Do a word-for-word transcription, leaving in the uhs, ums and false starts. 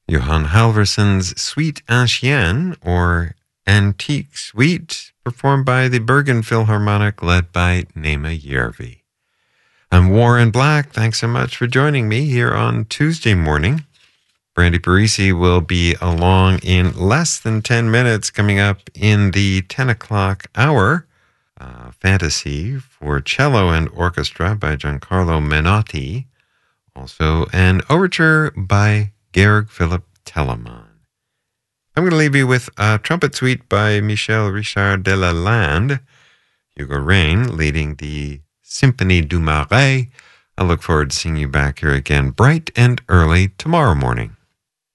Johan Halverson's Suite Ancienne, or Antique Suite, performed by the Bergen Philharmonic, led by Nema Järvi. I'm Warren Black. Thanks so much for joining me here on Tuesday morning. Brandy Parisi will be along in less than ten minutes, coming up in the ten o'clock hour. Uh, Fantasy for Cello and Orchestra by Giancarlo Menotti. Also, an overture by Georg Philipp Telemann. I'm going to leave you with a trumpet suite by Michel Richard de Lalande. Hugo Rain leading the Symphonie du Marais. I look forward to seeing you back here again bright and early tomorrow morning.